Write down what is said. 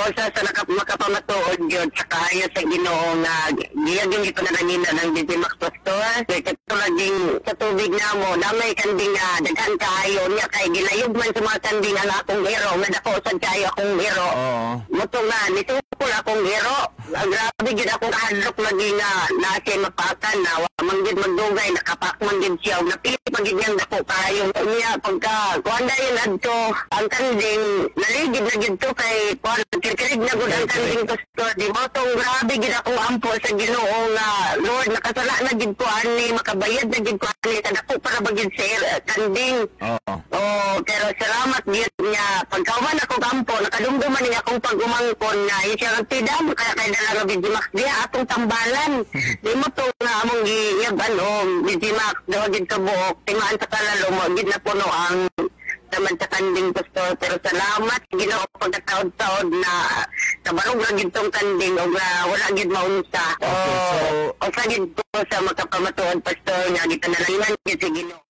sa makapamatuod yun sa kaya sa Ginoo nga giyag yung ipananangina ng Digimax Pastor. Kaya katulaging sa tubig na mo, namay kanding nga daghan kayo niya kay gilayog man sa mga kanding ang akong hero, nga dako sad kayo akong hero. Muto nga, nitukol akong hero. Grabe gid akong kahadlok lagi nga nasi mapakan na manggid magdugay, nakapak manggid siya, napili magid niyang dako kayo. Niya pagka kuanda yun adto, ang kanding, naligid na gid to kay kirkirig na gud ang kanding Pastor. Di mo tong grabe gid akong ampo sa Ginoo nga Lord, nakasala na gid ko ani, makabayad na gid ko ani, sa dako para bagid sa kanding. Pero salamat gid niya. Pagkawan ako kampo, nakadumduman niya akong pag-umangkon nga siya ang tidam, kaya kay dala nga Digimax diya atong tambalan. Di mo to nga among giyag Digimax, daw gid ka buok, timaan sa kalalo mo, gid na puno ang naman sa kanding Pastor. Pero salamat Ginoo pagkataod-taod na kabarog na gid tong kanding o wala gid maunsa. O sa gid ko sa makapamatuod Pastor nga gitanalanan gid si Ginoo.